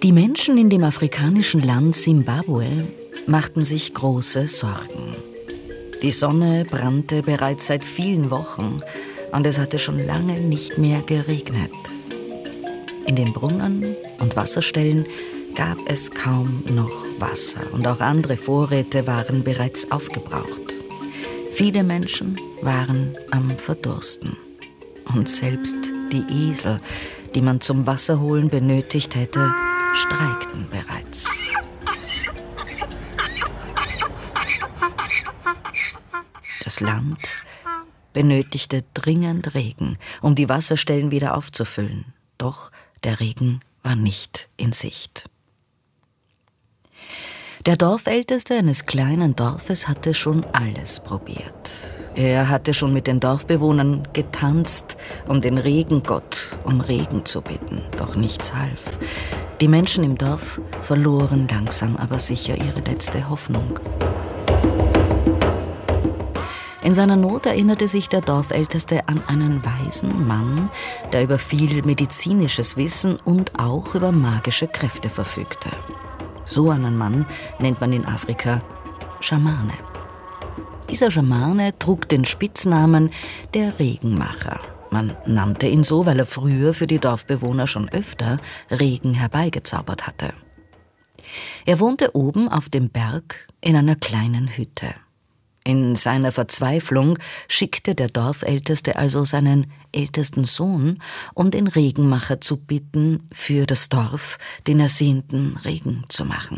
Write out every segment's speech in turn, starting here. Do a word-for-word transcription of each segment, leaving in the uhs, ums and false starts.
Die Menschen in dem afrikanischen Land Simbabwe machten sich große Sorgen. Die Sonne brannte bereits seit vielen Wochen und es hatte schon lange nicht mehr geregnet. In den Brunnen und Wasserstellen gab es kaum noch Wasser und auch andere Vorräte waren bereits aufgebraucht. Viele Menschen waren am Verdursten. Und selbst die Esel, die man zum Wasserholen benötigt hätte, streikten bereits. Das Land benötigte dringend Regen, um die Wasserstellen wieder aufzufüllen. Doch der Regen war nicht in Sicht. Der Dorfälteste eines kleinen Dorfes hatte schon alles probiert. Er hatte schon mit den Dorfbewohnern getanzt, um den Regengott um Regen zu bitten. Doch nichts half. Die Menschen im Dorf verloren langsam aber sicher ihre letzte Hoffnung. In seiner Not erinnerte sich der Dorfälteste an einen weisen Mann, der über viel medizinisches Wissen und auch über magische Kräfte verfügte. So einen Mann nennt man in Afrika Schamane. Dieser Schamane trug den Spitznamen der Regenmacher. Man nannte ihn so, weil er früher für die Dorfbewohner schon öfter Regen herbeigezaubert hatte. Er wohnte oben auf dem Berg in einer kleinen Hütte. In seiner Verzweiflung schickte der Dorfälteste also seinen ältesten Sohn, um den Regenmacher zu bitten, für das Dorf den ersehnten Regen zu machen.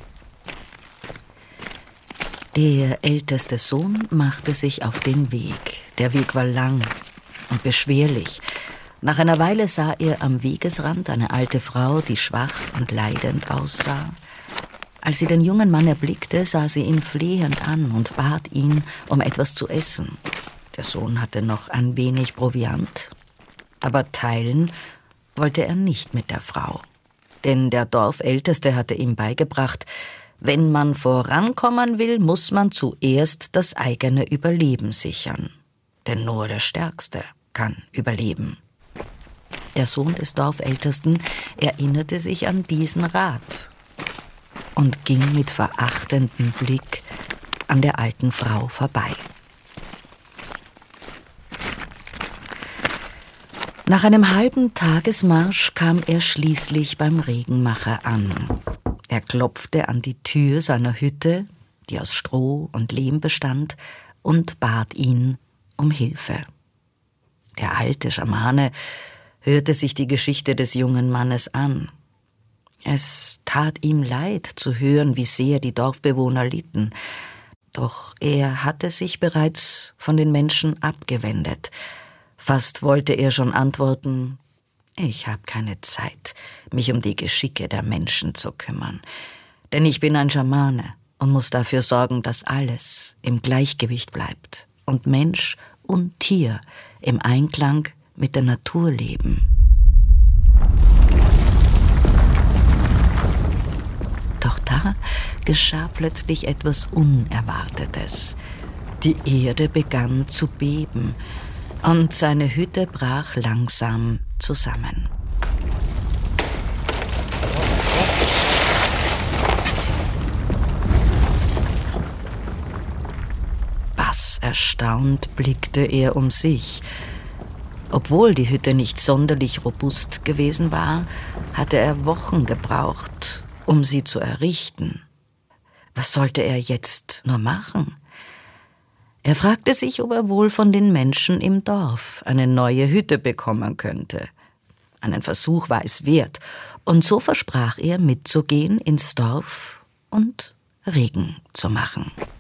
Der älteste Sohn machte sich auf den Weg. Der Weg war lang und beschwerlich. Nach einer Weile sah er am Wegesrand eine alte Frau, die schwach und leidend aussah. Als sie den jungen Mann erblickte, sah sie ihn flehend an und bat ihn um etwas zu essen. Der Sohn hatte noch ein wenig Proviant, aber teilen wollte er nicht mit der Frau. Denn der Dorfälteste hatte ihm beigebracht, wenn man vorankommen will, muss man zuerst das eigene Überleben sichern. Denn nur der Stärkste kann überleben. Der Sohn des Dorfältesten erinnerte sich an diesen Rat und ging mit verachtendem Blick an der alten Frau vorbei. Nach einem halben Tagesmarsch kam er schließlich beim Regenmacher an. Er klopfte an die Tür seiner Hütte, die aus Stroh und Lehm bestand, und bat ihn um Hilfe. Der alte Schamane hörte sich die Geschichte des jungen Mannes an. Es tat ihm leid zu hören, wie sehr die Dorfbewohner litten. Doch er hatte sich bereits von den Menschen abgewendet. Fast wollte er schon antworten: Ich habe keine Zeit, mich um die Geschicke der Menschen zu kümmern. Denn ich bin ein Schamane und muss dafür sorgen, dass alles im Gleichgewicht bleibt und Mensch und Tier im Einklang mit der Natur leben. Doch da geschah plötzlich etwas Unerwartetes. Die Erde begann zu beben und seine Hütte brach langsam zusammen. Bass erstaunt blickte er um sich. Obwohl die Hütte nicht sonderlich robust gewesen war, hatte er Wochen gebraucht, um sie zu errichten. Was sollte er jetzt nur machen? Er fragte sich, ob er wohl von den Menschen im Dorf eine neue Hütte bekommen könnte. Einen Versuch war es wert, und so versprach er, mitzugehen ins Dorf und Regen zu machen.